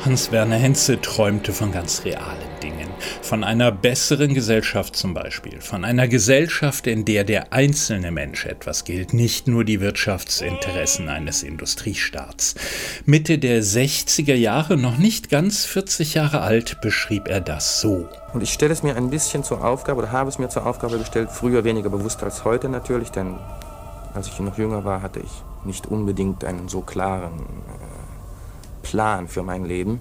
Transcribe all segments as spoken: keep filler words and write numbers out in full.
Hans-Werner Henze träumte von ganz realen Dingen. Von einer besseren Gesellschaft zum Beispiel. Von einer Gesellschaft, in der der einzelne Mensch etwas gilt, nicht nur die Wirtschaftsinteressen eines Industriestaats. Mitte der sechziger Jahre, noch nicht ganz vierzig Jahre alt, beschrieb er das so. Und ich stelle es mir ein bisschen zur Aufgabe, oder habe es mir zur Aufgabe gestellt, früher weniger bewusst als heute natürlich, denn als ich noch jünger war, hatte ich nicht unbedingt einen so klaren äh, Plan für mein Leben.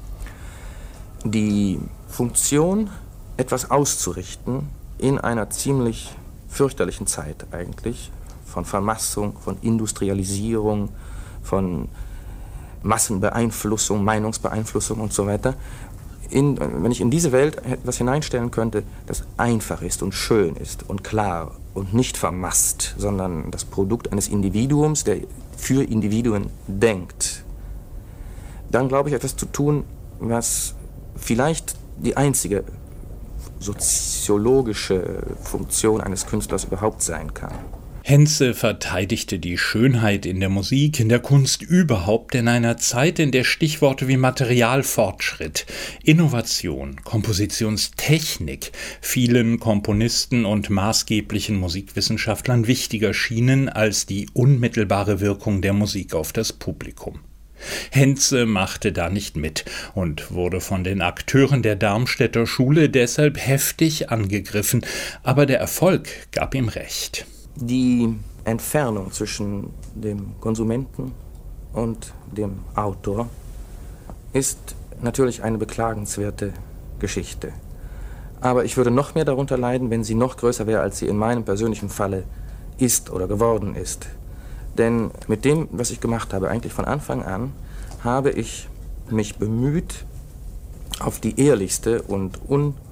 Die Funktion, etwas auszurichten in einer ziemlich fürchterlichen Zeit eigentlich, von Vermassung, von Industrialisierung, von Massenbeeinflussung, Meinungsbeeinflussung und so weiter. In, wenn ich in diese Welt etwas hineinstellen könnte, das einfach ist und schön ist und klar und nicht vermasst, sondern das Produkt eines Individuums, der für Individuen denkt, dann glaube ich, etwas zu tun, was vielleicht die einzige soziologische Funktion eines Künstlers überhaupt sein kann. Henze verteidigte die Schönheit in der Musik, in der Kunst überhaupt, in einer Zeit, in der Stichworte wie Materialfortschritt, Innovation, Kompositionstechnik vielen Komponisten und maßgeblichen Musikwissenschaftlern wichtiger schienen als die unmittelbare Wirkung der Musik auf das Publikum. Henze machte da nicht mit und wurde von den Akteuren der Darmstädter Schule deshalb heftig angegriffen, aber der Erfolg gab ihm recht. Die Entfernung zwischen dem Konsumenten und dem Autor ist natürlich eine beklagenswerte Geschichte. Aber ich würde noch mehr darunter leiden, wenn sie noch größer wäre, als sie in meinem persönlichen Falle ist oder geworden ist. Denn mit dem, was ich gemacht habe, eigentlich von Anfang an, habe ich mich bemüht, auf die ehrlichste und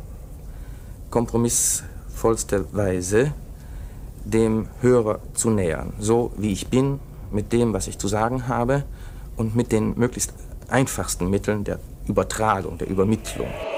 unkompromissvollste Weise dem Hörer zu nähern. So wie ich bin, mit dem, was ich zu sagen habe und mit den möglichst einfachsten Mitteln der Übertragung, der Übermittlung.